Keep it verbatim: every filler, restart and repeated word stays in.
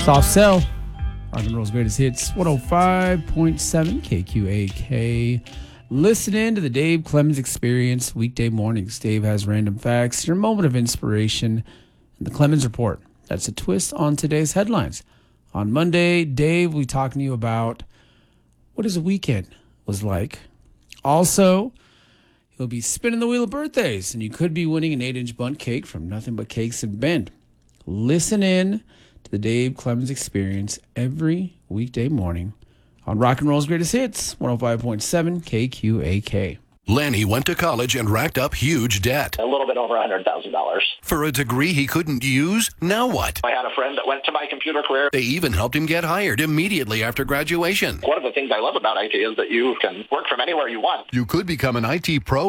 Soft Cell. Rock and Roll's greatest hits. one oh five point seven K Q A K. Listen to the Dave Clemens Experience weekday mornings. Dave has random facts, your moment of inspiration, and the Clemens Report. That's a twist on today's headlines. On Monday, Dave will be talking to you about what his weekend was like. Also, he'll be spinning the wheel of birthdays, and you could be winning an eight-inch bundt cake from Nothing But Cakes and Bend. Listen in to the Dave Clemens Experience every weekday morning on Rock and Roll's greatest hits, one oh five point seven K Q A K. Lanny went to college and racked up huge debt. A little bit over one hundred thousand dollars. For a degree he couldn't use? Now what? I had a friend that went to my computer career. They even helped him get hired immediately after graduation. One of the things I love about I T is that you can work from anywhere you want. You could become an I T pro